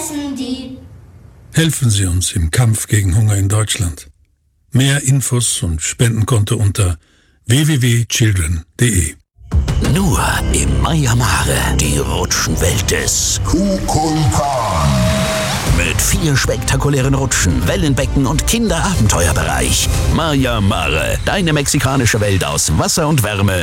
essen die. Helfen Sie uns im Kampf gegen Hunger in Deutschland. Mehr Infos und Spendenkonto unter www.children.de. Nur im Maya Mare, die Rutschenwelt des Kukulkan. Mit 4 spektakulären Rutschen, Wellenbecken und Kinderabenteuerbereich. Maya Mare, deine mexikanische Welt aus Wasser und Wärme.